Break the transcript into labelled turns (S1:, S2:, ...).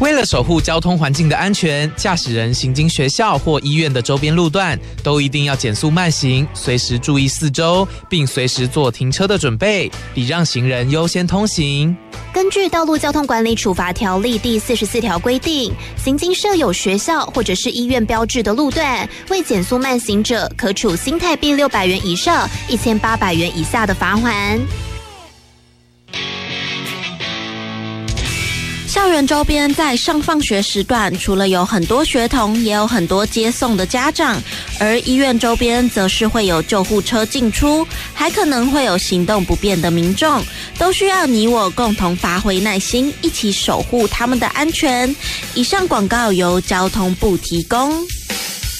S1: 为了守护交通环境的安全，驾驶人行经学校或医院的周边路段，都一定要减速慢行，随时注意四周，并随时做停车的准备，礼让行人优先通行。
S2: 根据《道路交通管理处罚条例》第44条规定，行经设有学校或者是医院标志的路段，未减速慢行者，可处新台币600元以上1800元以下的罚锾。校园周边在上放学时段，除了有很多学童，也有很多接送的家长，而医院周边则是会有救护车进出，还可能会有行动不便的民众，都需要你我共同发挥耐心，一起守护他们的安全。以上广告由交通部提供。